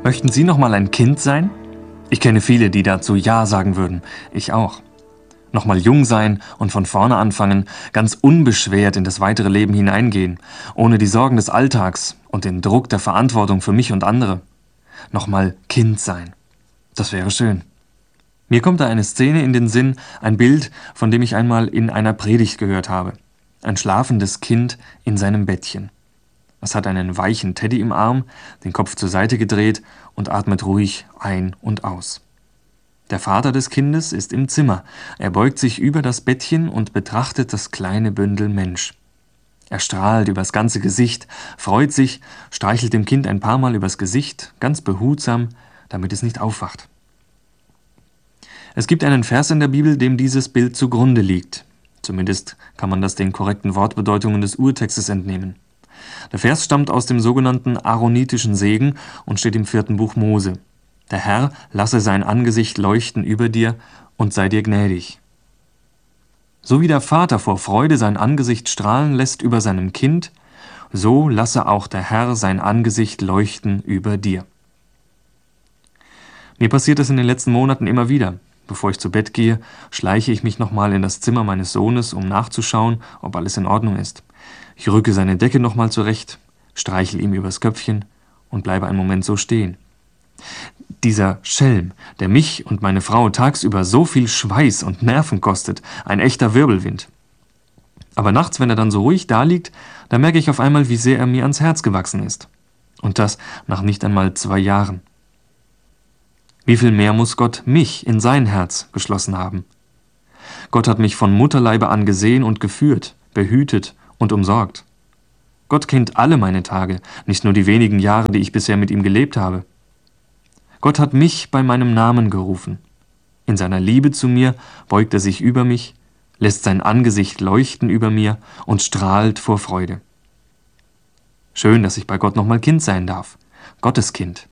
Möchten Sie noch mal ein Kind sein? Ich kenne viele, die dazu Ja sagen würden. Ich auch. Noch mal jung sein und von vorne anfangen, ganz unbeschwert in das weitere Leben hineingehen, ohne die Sorgen des Alltags und den Druck der Verantwortung für mich und andere. Noch mal Kind sein. Das wäre schön. Mir kommt da eine Szene in den Sinn, ein Bild, von dem ich einmal in einer Predigt gehört habe. Ein schlafendes Kind in seinem Bettchen. Es hat einen weichen Teddy im Arm, den Kopf zur Seite gedreht und atmet ruhig ein und aus. Der Vater des Kindes ist im Zimmer. Er beugt sich über das Bettchen und betrachtet das kleine Bündel Mensch. Er strahlt übers ganze Gesicht, freut sich, streichelt dem Kind ein paar Mal übers Gesicht, ganz behutsam, damit es nicht aufwacht. Es gibt einen Vers in der Bibel, dem dieses Bild zugrunde liegt. Zumindest kann man das den korrekten Wortbedeutungen des Urtextes entnehmen. Der Vers stammt aus dem sogenannten aaronitischen Segen und steht im 4. Buch Mose. Der Herr lasse sein Angesicht leuchten über dir und sei dir gnädig. So wie der Vater vor Freude sein Angesicht strahlen lässt über seinem Kind, so lasse auch der Herr sein Angesicht leuchten über dir. Mir passiert das in den letzten Monaten immer wieder. Bevor ich zu Bett gehe, schleiche ich mich nochmal in das Zimmer meines Sohnes, um nachzuschauen, ob alles in Ordnung ist. Ich rücke seine Decke nochmal zurecht, streichel ihm übers Köpfchen und bleibe einen Moment so stehen. Dieser Schelm, der mich und meine Frau tagsüber so viel Schweiß und Nerven kostet, ein echter Wirbelwind. Aber nachts, wenn er dann so ruhig daliegt, da merke ich auf einmal, wie sehr er mir ans Herz gewachsen ist. Und das nach nicht einmal 2 Jahren. Wie viel mehr muss Gott mich in sein Herz geschlossen haben? Gott hat mich von Mutterleibe an gesehen und geführt, behütet und umsorgt. Gott kennt alle meine Tage, nicht nur die wenigen Jahre, die ich bisher mit ihm gelebt habe. Gott hat mich bei meinem Namen gerufen. In seiner Liebe zu mir beugt er sich über mich, lässt sein Angesicht leuchten über mir und strahlt vor Freude. Schön, dass ich bei Gott nochmal Kind sein darf, Gottes Kind.